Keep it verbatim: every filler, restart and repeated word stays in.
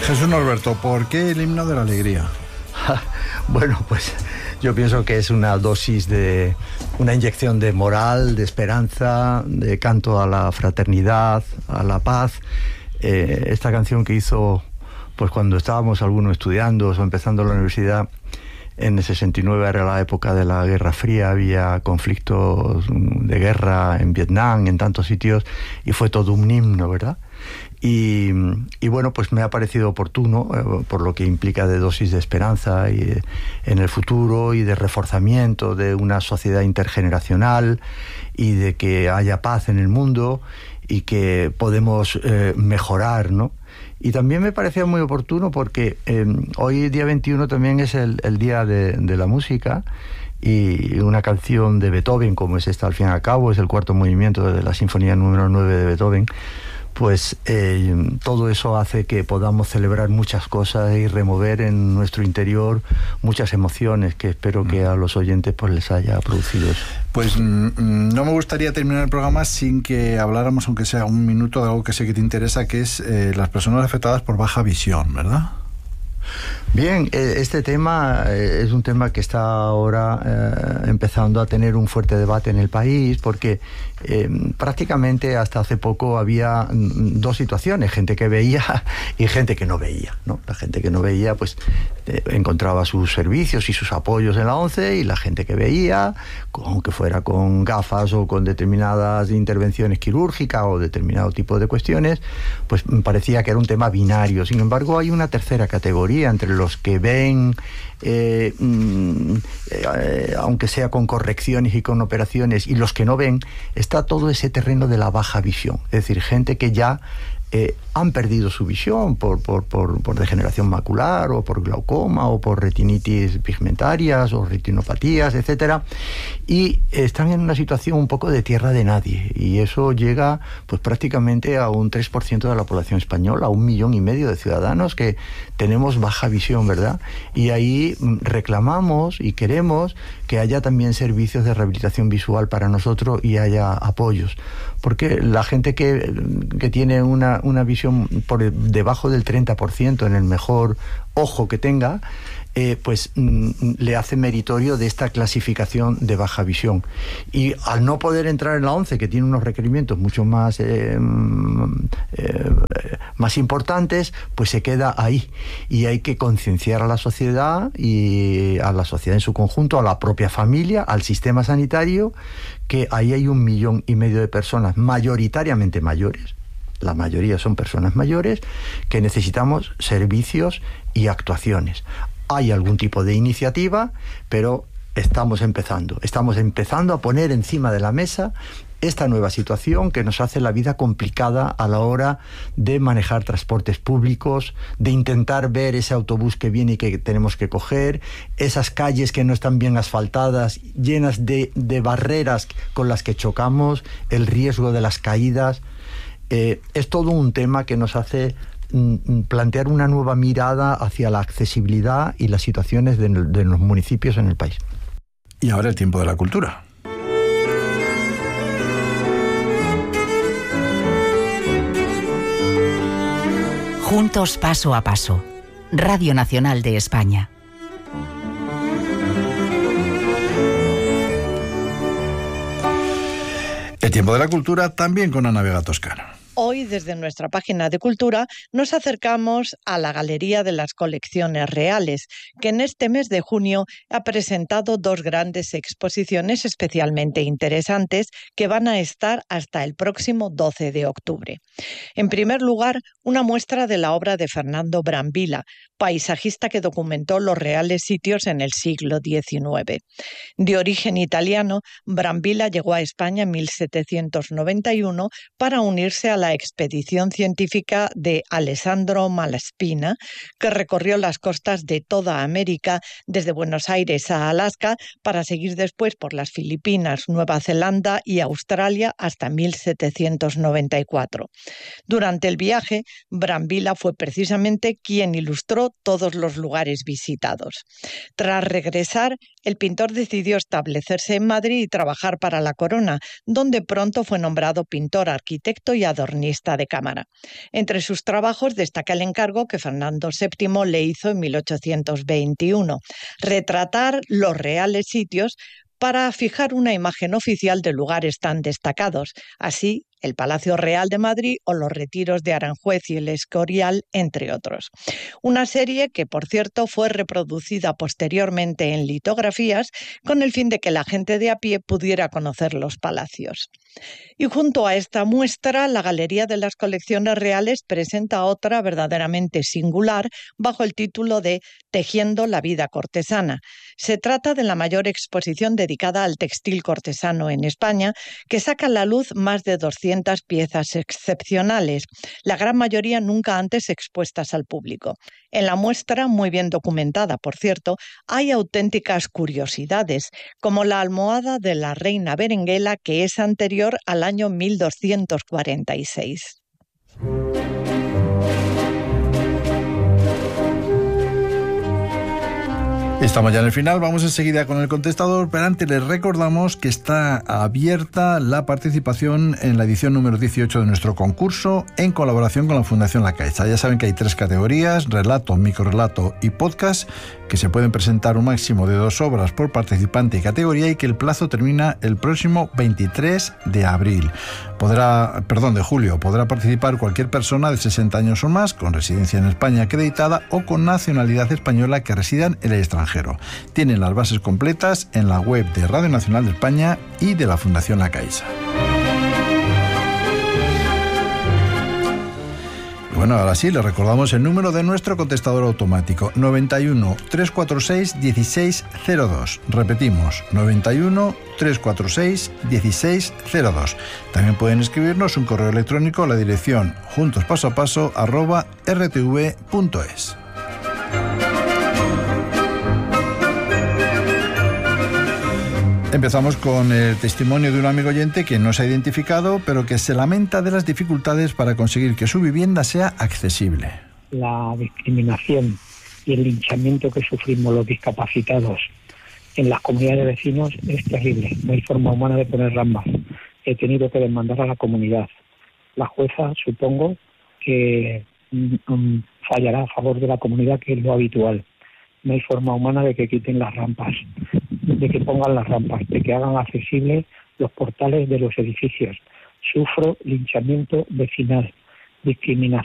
Jesús Norberto, ¿por qué el himno de la alegría? Bueno, pues yo pienso que es una dosis de, una inyección de moral, de esperanza, de canto a la fraternidad, a la paz. Eh, esta canción que hizo, pues cuando estábamos algunos estudiando o empezando la universidad, en el sesenta y nueve era la época de la Guerra Fría, había conflictos de guerra en Vietnam, en tantos sitios, y fue todo un himno, ¿verdad? Y, y bueno, pues me ha parecido oportuno, eh, por lo que implica de dosis de esperanza y, eh, en el futuro y de reforzamiento de una sociedad intergeneracional y de que haya paz en el mundo y que podemos eh, mejorar, ¿no? Y también me parecía muy oportuno porque eh, hoy, día veintiuno, también es el, el día de, de la música, y una canción de Beethoven, como es esta al fin y al cabo, es el cuarto movimiento de la Sinfonía número nueve de Beethoven, pues eh, todo eso hace que podamos celebrar muchas cosas y remover en nuestro interior muchas emociones, que espero que a los oyentes pues les haya producido eso. Pues mm, no me gustaría terminar el programa sin que habláramos, aunque sea un minuto, de algo que sé que te interesa, que es eh, las personas afectadas por baja visión, ¿verdad? Bien, este tema es un tema que está ahora eh, empezando a tener un fuerte debate en el país, porque eh, prácticamente hasta hace poco había dos situaciones: gente que veía y gente que no veía, ¿no? La gente que no veía pues eh, encontraba sus servicios y sus apoyos en la ONCE, y la gente que veía, aunque fuera con gafas o con determinadas intervenciones quirúrgicas o determinado tipo de cuestiones, pues parecía que era un tema binario. Sin embargo, hay una tercera categoría entre los que ven, eh, eh, aunque sea con correcciones y con operaciones, y los que no ven. Está todo ese terreno de la baja visión, es decir, gente que ya eh, han perdido su visión por, por, por, por degeneración macular o por glaucoma o por retinitis pigmentarias o retinopatías, etcétera, y están en una situación un poco de tierra de nadie, y eso llega pues prácticamente a un tres por ciento de la población española, a un millón y medio de ciudadanos que tenemos baja visión, ¿verdad? Y ahí reclamamos y queremos que haya también servicios de rehabilitación visual para nosotros y haya apoyos, porque la gente que, que tiene una, una visión por debajo del treinta por ciento en el mejor ojo que tenga, eh, pues mm, le hace meritorio de esta clasificación de baja visión. Y al no poder entrar en la ONCE, que tiene unos requerimientos mucho más eh, eh, más importantes, pues se queda ahí, y hay que concienciar a la sociedad, y a la sociedad en su conjunto, a la propia familia, al sistema sanitario, que ahí hay un millón y medio de personas mayoritariamente mayores. La mayoría son personas mayores que necesitamos servicios y actuaciones. Hay algún tipo de iniciativa, pero estamos empezando. Estamos empezando a poner encima de la mesa esta nueva situación que nos hace la vida complicada a la hora de manejar transportes públicos, de intentar ver ese autobús que viene y que tenemos que coger, esas calles que no están bien asfaltadas, llenas de, de barreras con las que chocamos, el riesgo de las caídas. Eh, es todo un tema que nos hace mm, plantear una nueva mirada hacia la accesibilidad y las situaciones de, de los municipios en el país. Y ahora el tiempo de la cultura. Juntos paso a paso. Radio Nacional de España. El tiempo de la cultura también con Ana Vega Toscano. Hoy, desde nuestra página de Cultura, nos acercamos a la Galería de las Colecciones Reales, que en este mes de junio ha presentado dos grandes exposiciones especialmente interesantes que van a estar hasta el próximo doce de octubre. En primer lugar, una muestra de la obra de Fernando Brambilla, paisajista que documentó los reales sitios en el siglo diecinueve. De origen italiano, Brambilla llegó a España en mil setecientos noventa y uno para unirse a la expedición científica de Alessandro Malaspina, que recorrió las costas de toda América, desde Buenos Aires a Alaska, para seguir después por las Filipinas, Nueva Zelanda y Australia hasta mil setecientos noventa y cuatro. Durante el viaje, Brambilla fue precisamente quien ilustró todos los lugares visitados. Tras regresar, el pintor decidió establecerse en Madrid y trabajar para la corona, donde pronto fue nombrado pintor, arquitecto y adornador cornista de cámara. Entre sus trabajos destaca el encargo que Fernando séptimo le hizo en mil ochocientos veintiuno, retratar los reales sitios para fijar una imagen oficial de lugares tan destacados, así el Palacio Real de Madrid o los retiros de Aranjuez y el Escorial, entre otros. Una serie que, por cierto, fue reproducida posteriormente en litografías con el fin de que la gente de a pie pudiera conocer los palacios. Y junto a esta muestra, la Galería de las Colecciones Reales presenta otra verdaderamente singular bajo el título de Tejiendo la vida cortesana. Se trata de la mayor exposición dedicada al textil cortesano en España, que saca a la luz más de doscientas piezas excepcionales, la gran mayoría nunca antes expuestas al público. En la muestra, muy bien documentada, por cierto, hay auténticas curiosidades, como la almohada de la reina Berenguela, que es anterior al año mil doscientos cuarenta y seis. Estamos ya en el final, vamos enseguida con el contestador, pero antes les recordamos que está abierta la participación en la edición número dieciocho de nuestro concurso en colaboración con la Fundación La Caixa. Ya saben que hay tres categorías, relato, microrelato y podcast, que se pueden presentar un máximo de dos obras por participante y categoría y que el plazo termina el próximo veintitrés de abril. Podrá, perdón, de julio, podrá participar cualquier persona de sesenta años o más con residencia en España acreditada o con nacionalidad española que residan en el extranjero. Tienen las bases completas en la web de Radio Nacional de España y de la Fundación La Caixa. Bueno, ahora sí, les recordamos el número de nuestro contestador automático, noventa y uno, trescientos cuarenta y seis, dieciséis cero dos. Repetimos, noventa y uno, trescientos cuarenta y seis, dieciséis cero dos. También pueden escribirnos un correo electrónico a la dirección juntospasoapaso arroba r t v punto es. Empezamos con el testimonio de un amigo oyente que no se ha identificado, pero que se lamenta de las dificultades para conseguir que su vivienda sea accesible. La discriminación y el linchamiento que sufrimos los discapacitados en las comunidades de vecinos es terrible. No hay forma humana de poner rampas. He tenido que demandar a la comunidad. La jueza, supongo, que um, fallará a favor de la comunidad, que es lo habitual. No hay forma humana de que quiten las rampas, de que pongan las rampas, de que hagan accesibles los portales de los edificios. Sufro linchamiento vecinal, discriminación